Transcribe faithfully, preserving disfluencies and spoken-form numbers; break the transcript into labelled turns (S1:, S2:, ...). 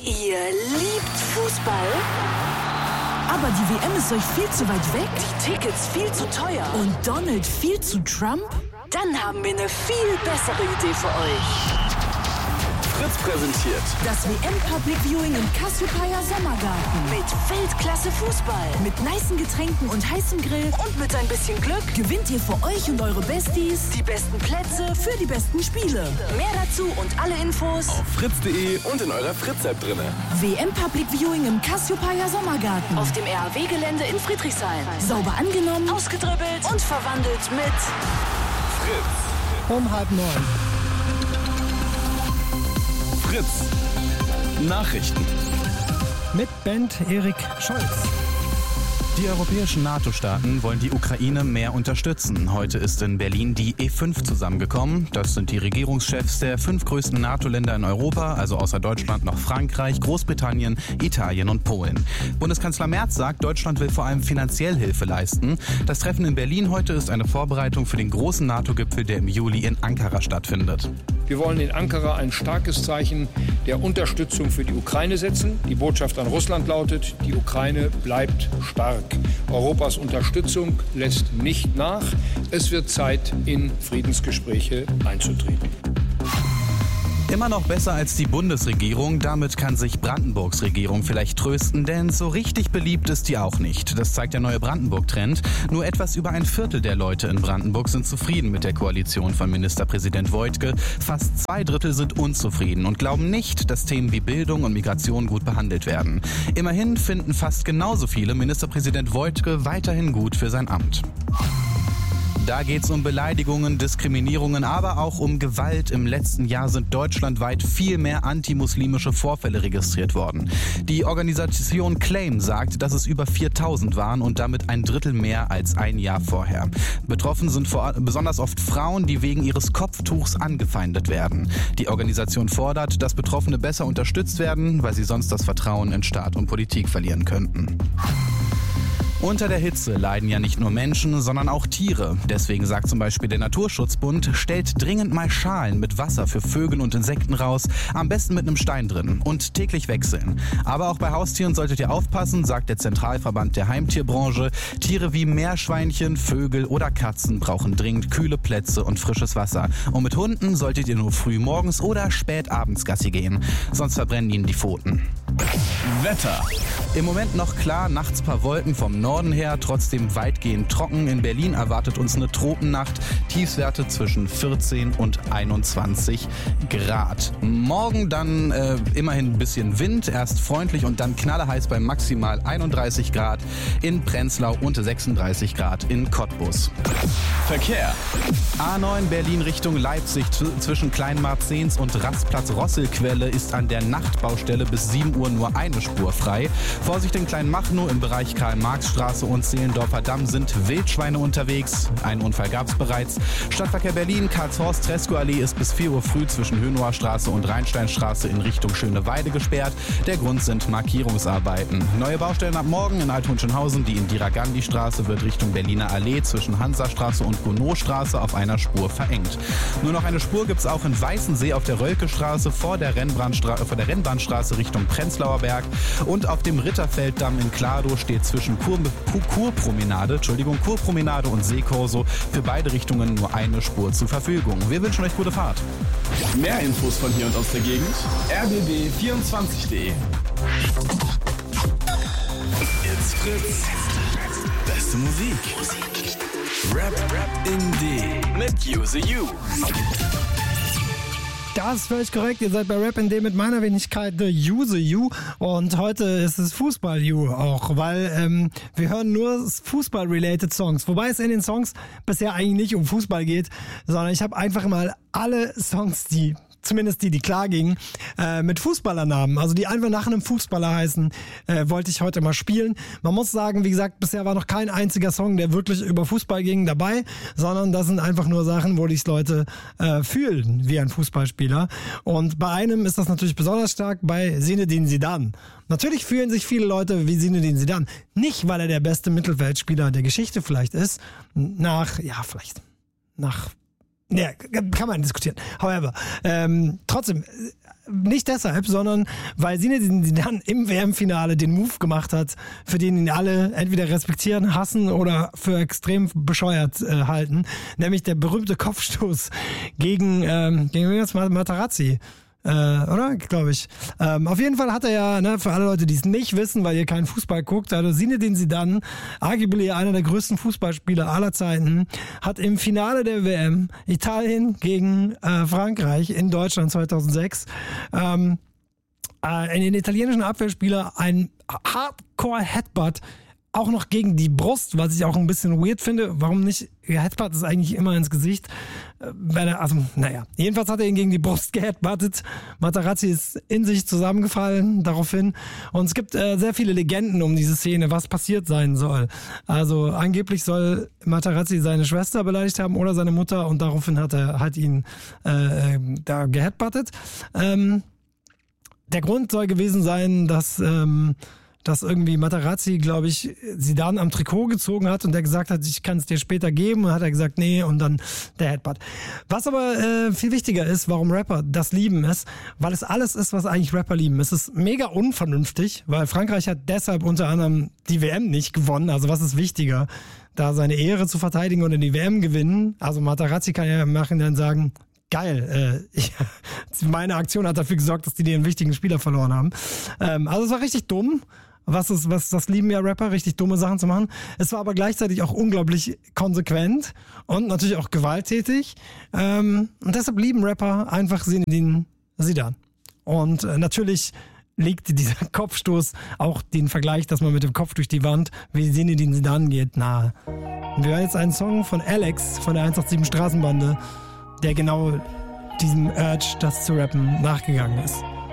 S1: Ihr liebt Fußball?
S2: Aber die W M ist euch viel zu weit weg?
S1: Die Tickets viel zu teuer?
S2: Und Donald viel zu Trump?
S1: Dann haben wir eine viel bessere Idee für euch.
S3: Fritz präsentiert
S2: das W M Public Viewing im Cassiopeia Sommergarten.
S1: Mit Weltklasse Fußball.
S2: Mit nicen Getränken und heißem Grill.
S1: Und mit ein bisschen Glück
S2: gewinnt ihr für euch und eure Besties
S1: die besten Plätze
S2: für die besten Spiele.
S1: Mehr dazu und alle Infos
S3: auf fritz punkt de und in eurer Fritz-App drinne.
S2: W M Public Viewing im Cassiopeia Sommergarten.
S1: Auf dem R A W-Gelände in Friedrichshain.
S2: Sauber angenommen,
S1: ausgedribbelt und verwandelt mit
S3: Fritz.
S4: Um halb neun.
S3: Fritz. Nachrichten.
S4: Mit Bent Erik Scholz.
S5: Die europäischen NATO-Staaten wollen die Ukraine mehr unterstützen. Heute ist in Berlin die E fünf zusammengekommen. Das sind die Regierungschefs der fünf größten NATO-Länder in Europa, also außer Deutschland noch Frankreich, Großbritannien, Italien und Polen. Bundeskanzler Merz sagt, Deutschland will vor allem finanziell Hilfe leisten. Das Treffen in Berlin heute ist eine Vorbereitung für den großen NATO-Gipfel, der im Juli in Ankara stattfindet.
S6: Wir wollen in Ankara ein starkes Zeichen der Unterstützung für die Ukraine setzen. Die Botschaft an Russland lautet, die Ukraine bleibt stark. Europas Unterstützung lässt nicht nach. Es wird Zeit, in Friedensgespräche einzutreten.
S5: Immer noch besser als die Bundesregierung, damit kann sich Brandenburgs Regierung vielleicht trösten, denn so richtig beliebt ist die auch nicht. Das zeigt der neue Brandenburg-Trend. Nur etwas über ein Viertel der Leute in Brandenburg sind zufrieden mit der Koalition von Ministerpräsident Woidke. Fast zwei Drittel sind unzufrieden und glauben nicht, dass Themen wie Bildung und Migration gut behandelt werden. Immerhin finden fast genauso viele Ministerpräsident Woidke weiterhin gut für sein Amt. Da geht's um Beleidigungen, Diskriminierungen, aber auch um Gewalt. Im letzten Jahr sind deutschlandweit viel mehr antimuslimische Vorfälle registriert worden. Die Organisation Claim sagt, dass es über viertausend waren und damit ein Drittel mehr als ein Jahr vorher. Betroffen sind vor, besonders oft Frauen, die wegen ihres Kopftuchs angefeindet werden. Die Organisation fordert, dass Betroffene besser unterstützt werden, weil sie sonst das Vertrauen in Staat und Politik verlieren könnten. Unter der Hitze leiden ja nicht nur Menschen, sondern auch Tiere. Deswegen sagt zum Beispiel der Naturschutzbund, stellt dringend mal Schalen mit Wasser für Vögel und Insekten raus, am besten mit einem Stein drin und täglich wechseln. Aber auch bei Haustieren solltet ihr aufpassen, sagt der Zentralverband der Heimtierbranche. Tiere wie Meerschweinchen, Vögel oder Katzen brauchen dringend kühle Plätze und frisches Wasser. Und mit Hunden solltet ihr nur früh morgens oder spät abends Gassi gehen, sonst verbrennen ihnen die Pfoten.
S3: Wetter.
S5: Im Moment noch klar, nachts paar Wolken vom Norden her, trotzdem weitgehend trocken. In Berlin erwartet uns eine Tropennacht, Tiefstwerte zwischen vierzehn und einundzwanzig Grad. Morgen dann äh, immerhin ein bisschen Wind, erst freundlich und dann knalleheiß bei maximal einunddreißig Grad in Prenzlau und sechsunddreißig Grad in Cottbus.
S3: Verkehr.
S5: A neun Berlin Richtung Leipzig zwischen Kleinmarzens und Rastplatz Rosselquelle ist an der Nachtbaustelle bis sieben Uhr nur eine Spur frei. Vorsicht in Kleinmachnow im Bereich Karl-Marx-Straße und Zehlendorfer Damm sind Wildschweine unterwegs. Einen Unfall gab es bereits. Stadtverkehr Berlin, Karlshorst-Treskow-Allee ist bis vier Uhr früh zwischen Hönower Straße und Rheinsteinstraße in Richtung Schöneweide gesperrt. Der Grund sind Markierungsarbeiten. Neue Baustellen ab morgen in Alt-Hohenschönhausen. Die Indira-Gandhi-Straße wird Richtung Berliner Allee zwischen Hansastraße und Gounod-Straße auf einer Spur verengt. Nur noch eine Spur gibt es auch in Weißensee auf der Rölke-Straße vor der Rennbahnstraße, vor der Rennbahnstraße Richtung Prenzlauer Berg. Und auf dem Ritterfelddamm in Kladow steht zwischen Kur, Kurpromenade, Entschuldigung, Kurpromenade und Seekorso für beide Richtungen nur eine Spur zur Verfügung. Wir wünschen euch gute Fahrt.
S3: Mehr Infos von hier und aus der Gegend r b b vierundzwanzig punkt de. It's Fritz. Beste Musik. Rap, Rap in D mit Use You.
S4: Das ist völlig korrekt. Ihr seid bei Rap in D mit meiner Wenigkeit The Use You. Und heute ist es Fußball-You auch, weil ähm, wir hören nur Fußball-related Songs. Wobei es in den Songs bisher eigentlich nicht um Fußball geht, sondern ich habe einfach mal alle Songs, die zumindest die, die klar gingen, äh, mit Fußballernamen, also die einfach nach einem Fußballer heißen, äh, wollte ich heute mal spielen. Man muss sagen, wie gesagt, bisher war noch kein einziger Song, der wirklich über Fußball ging, dabei, sondern das sind einfach nur Sachen, wo die Leute äh, fühlen wie ein Fußballspieler. Und bei einem ist das natürlich besonders stark, bei Zinedine Zidane. Natürlich fühlen sich viele Leute wie Zinedine Zidane. Nicht, weil er der beste Mittelfeldspieler der Geschichte vielleicht ist, nach, ja, vielleicht, nach Ja, kann man diskutieren. However, ähm, trotzdem, nicht deshalb, sondern weil Zinedine Zidane im W M-Finale den Move gemacht hat, für den ihn alle entweder respektieren, hassen oder für extrem bescheuert äh, halten. Nämlich der berühmte Kopfstoß gegen, ähm, gegen Materazzi. Äh, oder? Glaube ich. Ähm, auf jeden Fall hat er ja, ne, für alle Leute, die es nicht wissen, weil ihr keinen Fußball guckt, also Zinedine Zidane, arguably einer der größten Fußballspieler aller Zeiten, hat im Finale der W M Italien gegen äh, Frankreich in Deutschland zweitausendsechs ähm, äh, in den italienischen Abwehrspieler ein Hardcore-Headbutt auch noch gegen die Brust, was ich auch ein bisschen weird finde. Warum nicht? Headbutt ist eigentlich immer ins Gesicht. Wenn er, also, naja. Jedenfalls hat er ihn gegen die Brust geheadbuttet. Materazzi ist in sich zusammengefallen daraufhin. Und es gibt äh, sehr viele Legenden um diese Szene, was passiert sein soll. Also angeblich soll Materazzi seine Schwester beleidigt haben oder seine Mutter und daraufhin hat er halt ihn äh, da geheadbuttet. Ähm, der Grund soll gewesen sein, dass ähm, dass irgendwie Materazzi, glaube ich, Zidane am Trikot gezogen hat und der gesagt hat, ich kann es dir später geben. Und hat er gesagt, nee, und dann der Headbutt. Was aber äh, viel wichtiger ist, warum Rapper das lieben ist, weil es alles ist, was eigentlich Rapper lieben. Es ist mega unvernünftig, weil Frankreich hat deshalb unter anderem die W M nicht gewonnen. Also was ist wichtiger, da seine Ehre zu verteidigen oder die W M gewinnen? Also Materazzi kann ja im Nachhinein sagen, geil, äh, ich, meine Aktion hat dafür gesorgt, dass die den wichtigen Spieler verloren haben. Ähm, also es war richtig dumm. Was ist, was, das lieben ja Rapper, richtig dumme Sachen zu machen. Es war aber gleichzeitig auch unglaublich konsequent und natürlich auch gewalttätig. Ähm, und deshalb lieben Rapper einfach Zinedine Zidane. Und äh, natürlich liegt dieser Kopfstoß, auch den Vergleich, dass man mit dem Kopf durch die Wand wie Zinedine Zidane geht, nahe. Und wir hören jetzt einen Song von Alex von der eins acht sieben Straßenbande, der genau diesem Urge, das zu rappen, nachgegangen ist.